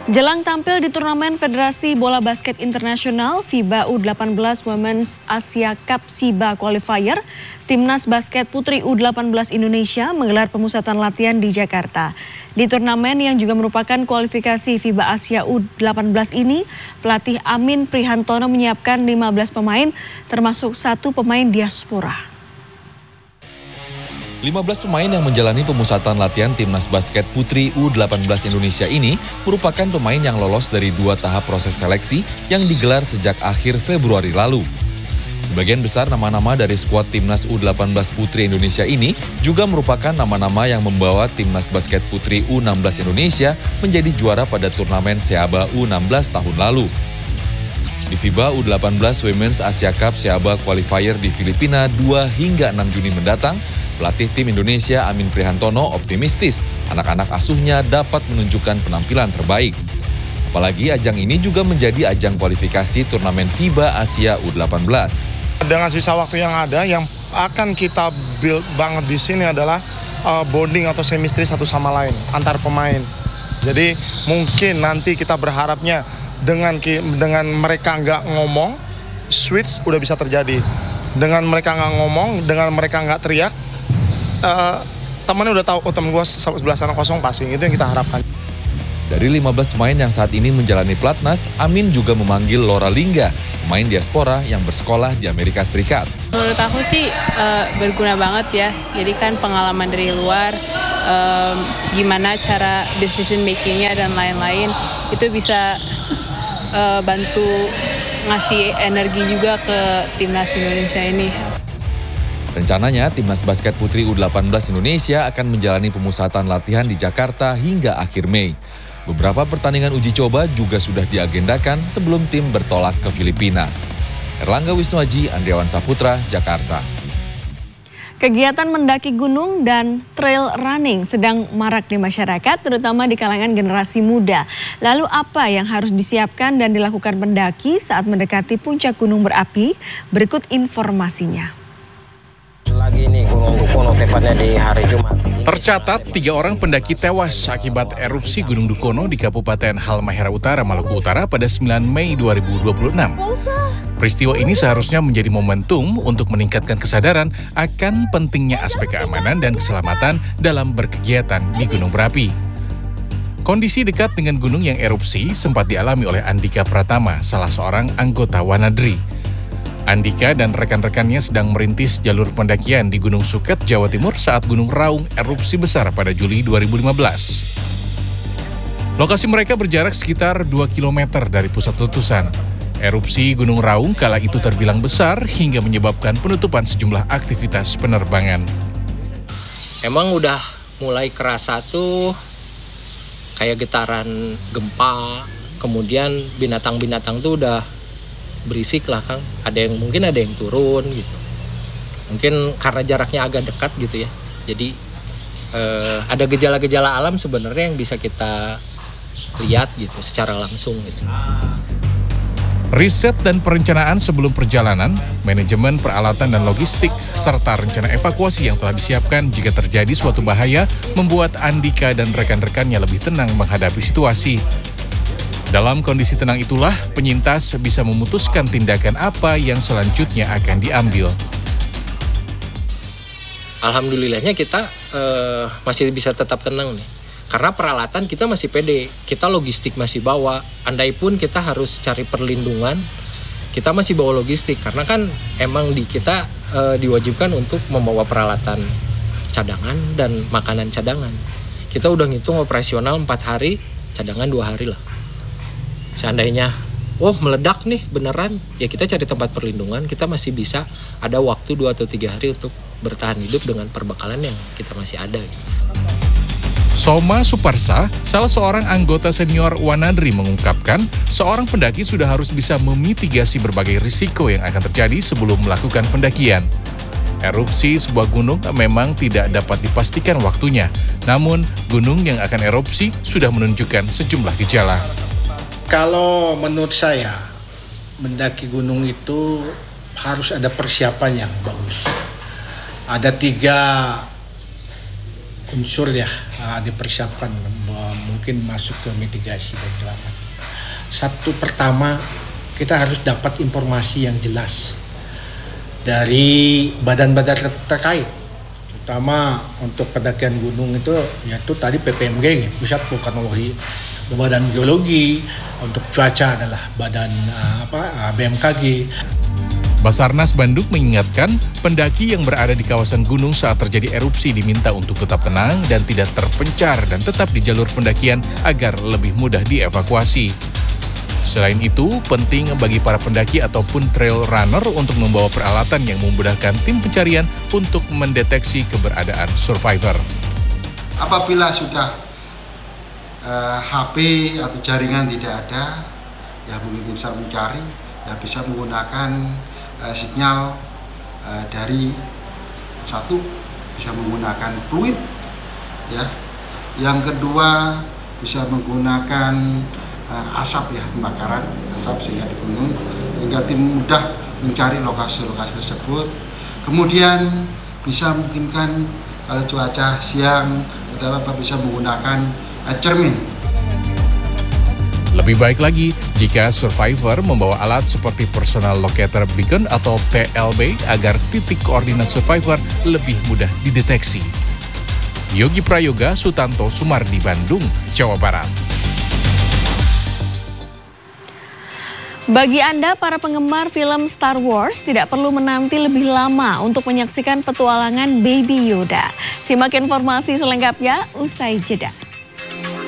Jelang tampil di turnamen Federasi Bola Basket Internasional FIBA U18 Women's Asia Cup SIBA Qualifier, Timnas Basket Putri U18 Indonesia menggelar pemusatan latihan di Jakarta. Di turnamen yang juga merupakan kualifikasi FIBA Asia U18 ini, pelatih Amin Prihantono menyiapkan 15 pemain, termasuk 1 pemain diaspora. 15 pemain yang menjalani pemusatan latihan Timnas Basket Putri U18 Indonesia ini merupakan pemain yang lolos dari 2 tahap proses seleksi yang digelar sejak akhir Februari lalu. Sebagian besar nama-nama dari skuad Timnas U18 Putri Indonesia ini juga merupakan nama-nama yang membawa Timnas Basket Putri U16 Indonesia menjadi juara pada turnamen SEABA U16 tahun lalu. Di FIBA U18 Women's Asia Cup SEABA Qualifier di Filipina 2 hingga 6 Juni mendatang, pelatih tim Indonesia Amin Prihantono optimistis anak-anak asuhnya dapat menunjukkan penampilan terbaik. Apalagi ajang ini juga menjadi ajang kualifikasi turnamen FIBA Asia U18. Dengan sisa waktu yang ada, yang akan kita build banget di sini adalah bonding atau chemistry satu sama lain antar pemain. Jadi mungkin nanti kita berharapnya dengan mereka nggak ngomong, switch udah bisa terjadi. Dengan mereka nggak ngomong, dengan mereka nggak teriak, temannya udah tahu, oh temen gue sebelah sana kosong passing, itu yang kita harapkan. Dari 15 pemain yang saat ini menjalani pelatnas, Amin juga memanggil Laura Lingga, pemain diaspora yang bersekolah di Amerika Serikat. Menurut aku sih berguna banget ya, jadi kan pengalaman dari luar, gimana cara decision makingnya dan lain-lain, itu bisa bantu ngasih energi juga ke Timnas Indonesia ini. Rencananya, Timnas Basket Putri U18 Indonesia akan menjalani pemusatan latihan di Jakarta hingga akhir Mei. Beberapa pertandingan uji coba juga sudah diagendakan sebelum tim bertolak ke Filipina. Erlangga Wisnuaji, Andriawan Saputra, Jakarta. Kegiatan mendaki gunung dan trail running sedang marak di masyarakat, terutama di kalangan generasi muda. Lalu apa yang harus disiapkan dan dilakukan pendaki saat mendekati puncak gunung berapi? Berikut informasinya. Lagi nih Gunung Dukono tepatnya di hari Jumat. Tercatat 3 orang pendaki tewas akibat erupsi Gunung Dukono di Kabupaten Halmahera Utara, Maluku Utara pada 9 Mei 2026. Peristiwa ini seharusnya menjadi momentum untuk meningkatkan kesadaran akan pentingnya aspek keamanan dan keselamatan dalam berkegiatan di gunung berapi. Kondisi dekat dengan gunung yang erupsi sempat dialami oleh Andika Pratama, salah seorang anggota Wanadri. Andika dan rekan-rekannya sedang merintis jalur pendakian di Gunung Suket, Jawa Timur saat Gunung Raung erupsi besar pada Juli 2015. Lokasi mereka berjarak sekitar 2 km dari pusat letusan. Erupsi Gunung Raung kala itu terbilang besar hingga menyebabkan penutupan sejumlah aktivitas penerbangan. Emang udah mulai kerasa tuh kayak getaran gempa, kemudian binatang-binatang tuh udah berisik lah Kang, mungkin ada yang turun gitu, mungkin karena jaraknya agak dekat gitu ya, jadi ada gejala-gejala alam sebenarnya yang bisa kita lihat gitu secara langsung gitu. Riset dan perencanaan sebelum perjalanan, manajemen peralatan dan logistik, serta rencana evakuasi yang telah disiapkan jika terjadi suatu bahaya membuat Andika dan rekan-rekannya lebih tenang menghadapi situasi. Dalam kondisi tenang itulah, penyintas bisa memutuskan tindakan apa yang selanjutnya akan diambil. Alhamdulillahnya kita masih bisa tetap tenang nih. Karena peralatan kita masih pede, kita logistik masih bawa. Andai pun kita harus cari perlindungan, kita masih bawa logistik. Karena kan emang kita diwajibkan untuk membawa peralatan cadangan dan makanan cadangan. Kita udah ngitung operasional 4 hari, cadangan 2 hari lah. Seandainya, meledak nih beneran, ya kita cari tempat perlindungan, kita masih bisa ada waktu 2 atau 3 hari untuk bertahan hidup dengan perbekalan yang kita masih ada. Soma Suparsa, salah seorang anggota senior Wanadri mengungkapkan, seorang pendaki sudah harus bisa memitigasi berbagai risiko yang akan terjadi sebelum melakukan pendakian. Erupsi sebuah gunung memang tidak dapat dipastikan waktunya, namun gunung yang akan erupsi sudah menunjukkan sejumlah gejala. Kalau menurut saya, mendaki gunung itu harus ada persiapan yang bagus. Ada 3 unsur ya, dipersiapkan mungkin masuk ke mitigasi dan segala macam. Satu pertama, kita harus dapat informasi yang jelas dari badan-badan terkait, terutama untuk pendakian gunung itu, yaitu tadi PPMG, Pusat Vulkanologi, Badan Geologi, untuk cuaca adalah Badan BMKG. Basarnas Bandung mengingatkan pendaki yang berada di kawasan gunung saat terjadi erupsi diminta untuk tetap tenang dan tidak terpencar dan tetap di jalur pendakian agar lebih mudah dievakuasi. Selain itu, penting bagi para pendaki ataupun trail runner untuk membawa peralatan yang memudahkan tim pencarian untuk mendeteksi keberadaan survivor. Apabila sudah HP atau jaringan tidak ada, ya mungkin bisa mencari, ya bisa menggunakan sinyal dari satu, bisa menggunakan fluid, ya. Yang kedua bisa menggunakan asap, ya, pembakaran asap sehingga di gunung, sehingga tim mudah mencari lokasi-lokasi tersebut. Kemudian bisa memungkinkan kalau cuaca siang atau apa bisa menggunakan cermin. Lebih baik lagi jika survivor membawa alat seperti personal locator beacon atau PLB agar titik koordinat survivor lebih mudah dideteksi. Yogi Prayoga, Sutanto, Sumardi, Bandung, Jawa Barat. Bagi Anda para penggemar film Star Wars, tidak perlu menanti lebih lama untuk menyaksikan petualangan Baby Yoda. Simak informasi selengkapnya usai jeda.